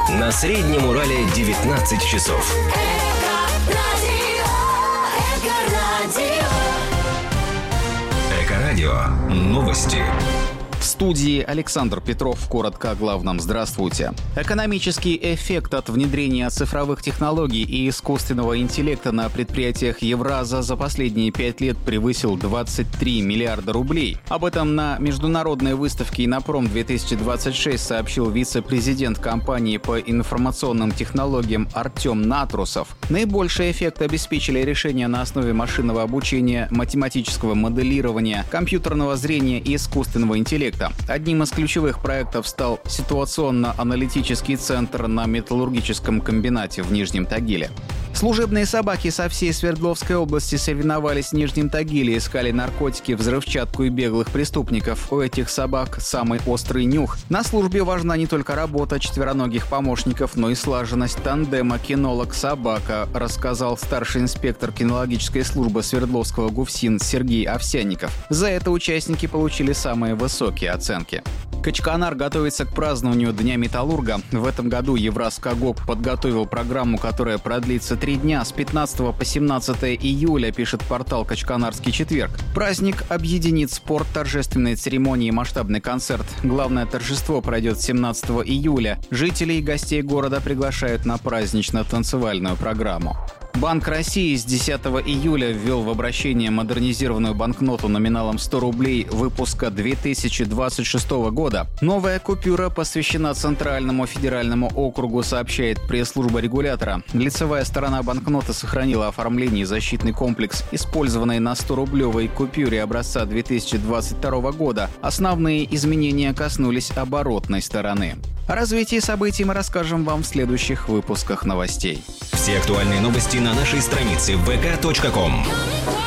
На Среднем Урале 19 часов. Эко-радио. Новости. В студии Александр Петров. Коротко о главном. Здравствуйте. Экономический эффект от внедрения цифровых технологий и искусственного интеллекта на предприятиях Евраза за последние 5 лет превысил 23 миллиарда рублей. Об этом на международной выставке «Иннопром-2026» сообщил вице-президент компании по информационным технологиям Артем Натрусов. Наибольший эффект обеспечили решения на основе машинного обучения, математического моделирования, компьютерного зрения и искусственного интеллекта. Одним из ключевых проектов стал ситуационно-аналитический центр на металлургическом комбинате в Нижнем Тагиле. Служебные собаки со всей Свердловской области соревновались в Нижнем Тагиле, искали наркотики, взрывчатку и беглых преступников. У этих собак самый острый нюх. На службе важна не только работа четвероногих помощников, но и слаженность тандема кинолог-собака, рассказал старший инспектор кинологической службы Свердловского ГУФСИН Сергей Овсянников. За это участники получили самые высокие оценки. Качканар готовится к празднованию Дня металлурга. В этом году Евразкогок подготовил программу, которая продлится 3 дня с 15 по 17 июля, пишет портал «Качканарский четверг». Праздник объединит спорт, торжественные церемонии и масштабный концерт. Главное торжество пройдет 17 июля. Жителей и гостей города приглашают на празднично-танцевальную программу. Банк России с 10 июля ввел в обращение модернизированную банкноту номиналом 100 рублей выпуска 2026 года. Новая купюра посвящена Центральному федеральному округу, сообщает пресс-служба регулятора. Лицевая сторона банкноты сохранила оформление и защитный комплекс, использованный на 100-рублевой купюре образца 2022 года. Основные изменения коснулись оборотной стороны. О развитии событий мы расскажем вам в следующих выпусках новостей. Все актуальные новости на нашей странице vk.com.